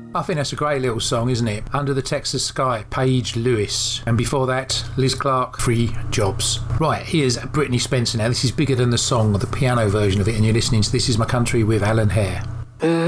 I think that's a great little song, isn't it? Under the Texas Sky, Paige Lewis. And before that, Liz Clark, Free Jobs. Right, here's Brittany Spencer now. This is bigger than the song, the piano version of it, and you're listening to This Is My Country with Alan Hare.